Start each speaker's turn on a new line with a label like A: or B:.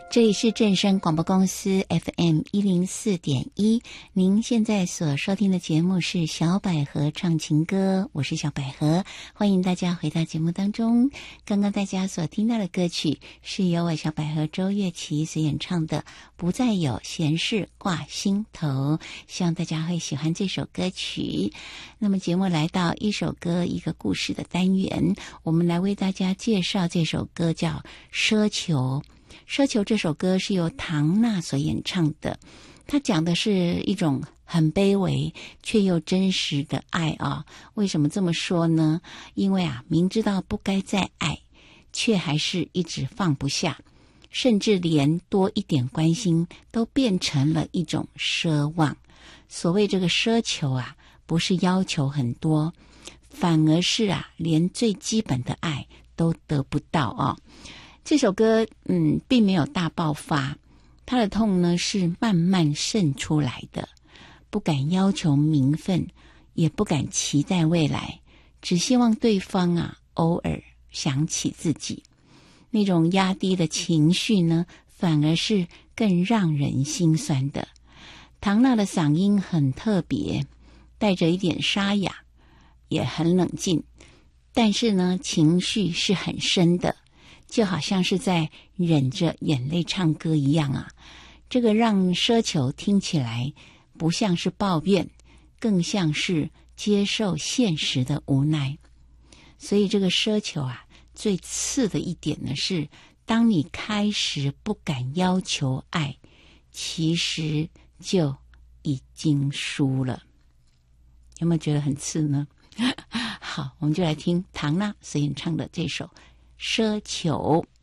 A: 这里是正声广播公司 FM104.1，您现在所收听的节目是小百合唱情歌，我是小百合，欢迎大家回到节目当中。刚刚大家所听到的歌曲是由我小百合周月琪所演唱的《不再有闲事挂心头》，希望大家会喜欢这首歌曲。那么节目来到一首歌一个故事的单元，我们来为大家介绍这首歌叫《奢求》。奢求这首歌是由唐娜所演唱的，它讲的是一种很卑微却又真实的爱啊。为什么这么说呢？因为明知道不该再爱，却还是一直放不下，甚至连多一点关心都变成了一种奢望。所谓这个奢求不是要求很多，反而是连最基本的爱都得不到啊。这首歌并没有大爆发，他的痛呢是慢慢渗出来的，不敢要求名分，也不敢期待未来，只希望对方偶尔想起自己。那种压低的情绪呢，反而是更让人心酸的。唐娜的嗓音很特别，带着一点沙哑，也很冷静，但是呢，情绪是很深的，就好像是在忍着眼泪唱歌一样这个让奢求听起来不像是抱怨，更像是接受现实的无奈。所以这个奢求最刺的一点呢是，当你开始不敢要求爱，其实就已经输了。有没有觉得很刺呢？好，我们就来听唐娜所演唱的这首奢求。